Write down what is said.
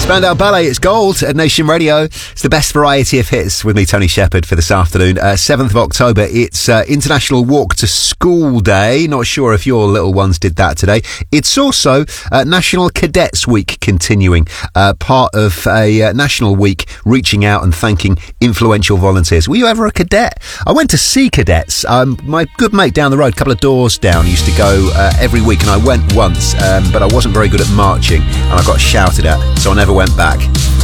Spandau Ballet, it's gold at Nation Radio. It's the best variety of hits with me, Tony Shepherd, for this afternoon. 7th of October, it's International Walk to School Day. Not sure if your little ones did that today. It's also National Cadets Week continuing, part of a national week reaching out and thanking influential volunteers. Were you ever a cadet? I went to see cadets. My good mate down the road, a couple of doors down, used to go every week, and I went once, but I wasn't very good at marching, and I got shouted at, so I never went back.